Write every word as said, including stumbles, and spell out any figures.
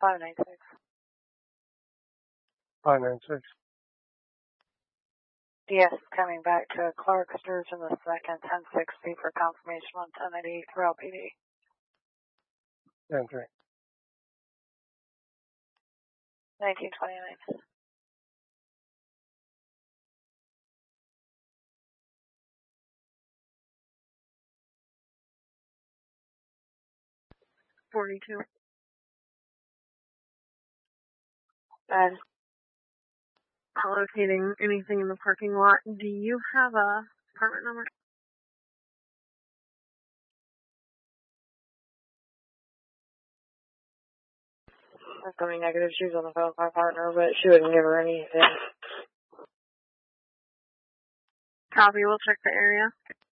five nine six. five nine six. D S is coming back to Clark Sturgeon the second, ten sixty for confirmation on ten eighty for L P D. ten three. nineteen twenty-nine. forty-two. And Locating anything in the parking lot. Do you have a apartment number? that's going to be negative. She was on the phone with my partner, but she wouldn't give her anything. Copy, we'll check the area.